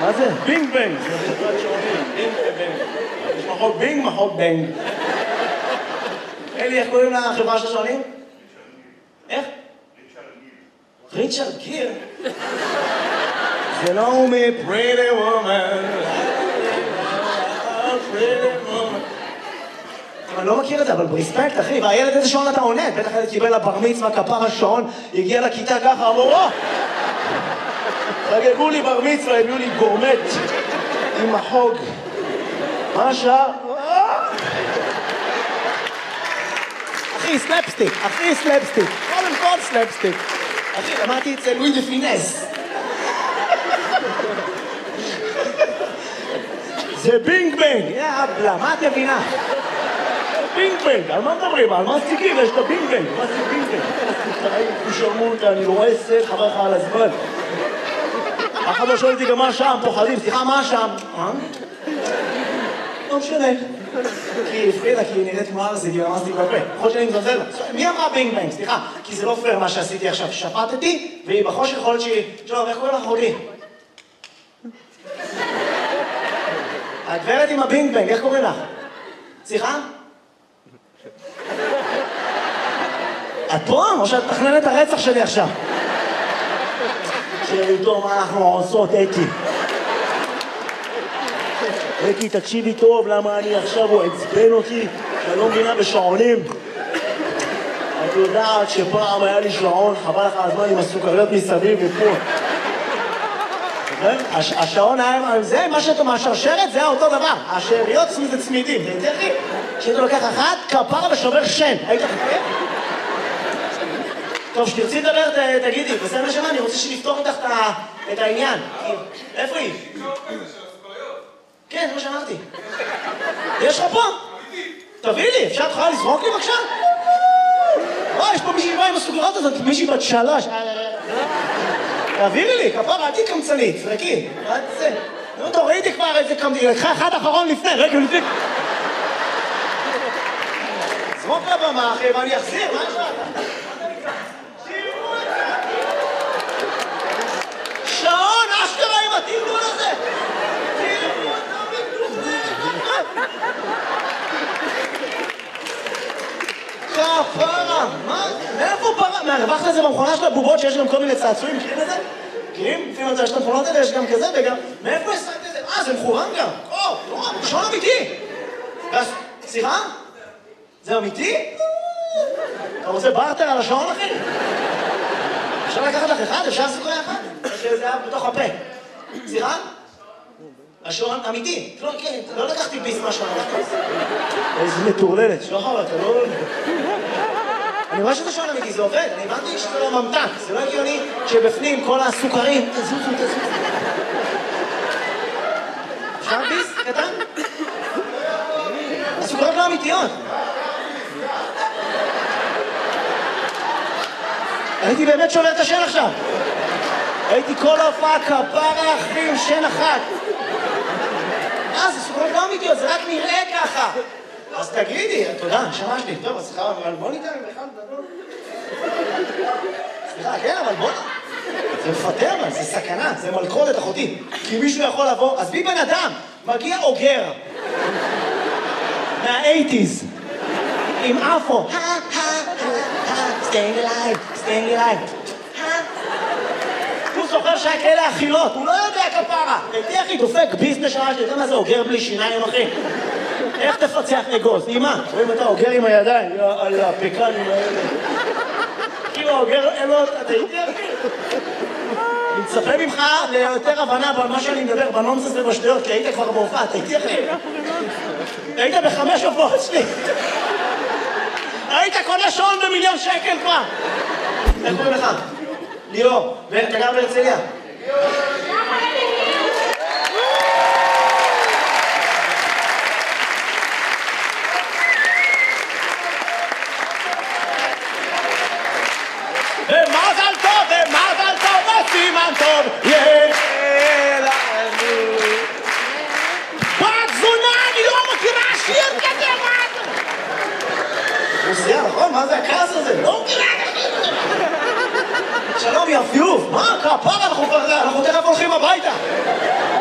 מה זה? בינג בנג. זה חברת שעונים, בינג ובנג. יש מחוק בינג, מחוק בנג. אלי, איך קוראים לחברה של השעונים? איך? ריצ'רד גיר. זה לא הוא מפריטי וומן. אני לא מכיר את זה, אבל ברספקט, אחי, והילד איזה שעון אתה עונה? בטח ילד קיבל לבר מצווה, כפר השעון, הגיע לכיתה ככה, אמרו, חגגו לי בר מצווה, הביאו לי גורמט עם החוג. מה השעה? אחי, סלפסטיק, אחי, סלפסטיק. קודם כל סלפסטיק. אחי, למדתי אצל לואי דה פינס. זה בינג בנג. יאבלה, מה את מבינה? בינג בנג, על מה מדברים? על מה סיקים? יש את הבינג בנג. מה זה בינג בנג? תשלמו אותה, אני לא רואה סט, חבר לך על הזמן. אחד לא שואל אותי גם מה שם, פוחדים. סליחה, מה שם? לא משנה. כי הפרידה, כי היא נראית כמו ארזית, היא ממש בפה. יכול שאני מזלזל לה. מי אמרה בינג בנג? סליחה, כי זה לא פייר מה שעשיתי עכשיו. שפטתי, והיא בחושך יכול להיות שהיא... שלום, איך קוראים לך אחותי? הגברת עם הבינג בנג, איך קוראים לך? סליחה? את פה? או שאת מתכננת הרצח שלי עכשיו? שאיתו מה אנחנו עושות, אתי. אתי, תקשיבי טוב, למה אני עכשיו הוא עצבן אותי, שאני לא מבינה בשעונים. את יודעת שפעם היה לי שעון, חבל לך הזמן עם הסוכריות מסביב ופה. השעון היה, זה מה שאתה מהשרשרת, זה אותו דבר. השאריות זה צמידים, זה יותר לי. כשאתה לוקח אחת, כפרה ושובר שן. היית חכה? טוב, שתרצי לדבר, תגידי. בסדר מה שמה, אני רוצה שנפתור איתך את העניין. איפה היא? כן, זה מה שאמרתי. יש לך פה? תביא לי, אפשר תוכל לזרוק לי בבקשה? יש פה מישהי באה עם הסוכריות הזאת, מישהי בת 3. תעבירי לי, כפרה, אל קמצנית, זרקי. מה זה? נו, טוב, ראיתי כבר איזה קמצנית, לקחה אחד אחרון לפני, רגע לפני. זרוק לבמה, אחי, ואני אחזיר, מה יש לך? שעון, אשכרה עם התמנון הזה! כפרה, מה? מאיפה פרה? מהרווחת לזה במכונה של הבובות שיש גם כל מיני צעצועים, מכירים את זה? מכירים? לפעמים על זה יש את המכונות האלה, יש גם כזה וגם... מאיפה השגת את זה? זה מחורם גם! שעון אמיתי! סליחה? זה אמיתי? אתה רוצה בארטר על השעון, אחי? אפשר לקחת לך אחד? אפשר סיכוי אחד? שזה היה בתוך הפה. סליחה? השעון אמיתי. לא לקחתי ביס מהשעון. איזה מטורללת. שלוחה, אתה לא... אני רואה שזה שעון אמיתי, זה עובד. אני הבנתי שזה לא ממתק. זה לא הגיוני שבפנים כל הסוכרים... תזוזו. אפשר ביס? קטן? הסוכרות לא אמיתיות. הייתי באמת שובר את השן עכשיו. הייתי כל ההופעה כפרה אחרי עם שן אחת. זה סוכרות לא אמיתיות, זה רק נראה ככה. אז תגידי, תודה, שמשתי. טוב, אז סליחה, אבל בוא ניתן בכלל גדול. סליחה, כן, אבל בוא... זה מפטר, זה סכנה, זה מלכודת אחותי. כי מישהו יכול לבוא, אז בי בן אדם, מגיע אוגר. מה-80s. עם אפו. staying alive. הוא זוכר שהיה כאלה אכילות, הוא לא יודע כפרה. הייתי אחי דופק ביזנס שעה, שאתה יודע מה זה אוגר בלי שיניים, אחי? איך תפצח אגוז? אמא, רואים אתה אוגר עם הידיים, על הפקנים האלה. כאילו אוגר, אתה הייתי אחי? אני מצפה ממך ליותר הבנה במה שאני מדבר, בנונסנס ובשטויות, כי היית כבר בהופעה, אתה הייתי אחי? היית ב5 הופעות שלי. היית קונה שעון ב1,000,000 שקל כבר. איך קוראים לך? ליאור, ואתה גר בהרצליה? ומזל טוב, וסימן טוב, יאללה. בת זונה, אני לא מכירה שיר כזה, מה אתה? רוסיה, נכון? מה זה הכעס הזה? לא מכירה כזה. שלום יפיוף, מה? כפרה, אנחנו תכף הולכים הביתה.